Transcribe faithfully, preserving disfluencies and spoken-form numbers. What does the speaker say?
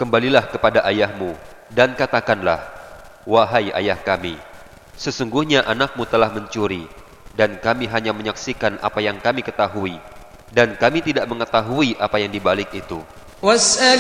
kembalilah kepada ayahmu dan katakanlah, wahai ayah kami, sesungguhnya anakmu telah mencuri, dan kami hanya menyaksikan apa yang kami ketahui, dan kami tidak mengetahui apa yang di balik itu.